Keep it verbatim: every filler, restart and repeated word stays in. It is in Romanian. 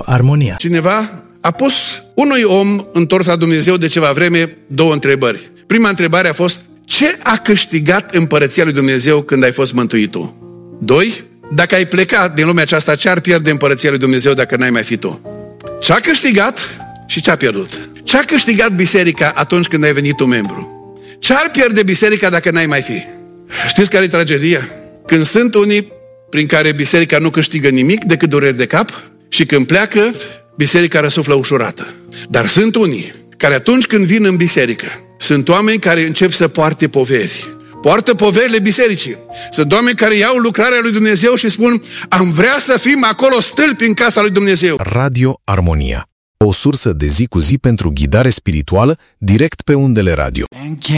Armonia. Cineva a pus unui om întors la Dumnezeu de ceva vreme două întrebări. Prima întrebare a fost: ce a câștigat împărăția lui Dumnezeu când ai fost mântuit tu? Doi, dacă ai plecat din lumea aceasta, ce ar pierde împărăția lui Dumnezeu dacă n-ai mai fi tu? Ce a câștigat și ce a pierdut? Ce a câștigat biserica atunci când ai venit tu membru? Ce ar pierde biserica dacă n-ai mai fi? Știți care e tragedia? Când sunt unii prin care biserica nu câștigă nimic decât dureri de cap și când pleacă, biserica răsuflă ușurată. Dar sunt unii care atunci când vin în biserică, sunt oameni care încep să poarte poveri. Poartă poverile bisericii. Sunt oameni care iau lucrarea lui Dumnezeu și spun: am vrea să fim acolo stâlpi în casa lui Dumnezeu. Radio Armonia, o sursă de zi cu zi pentru ghidare spirituală direct pe undele radio.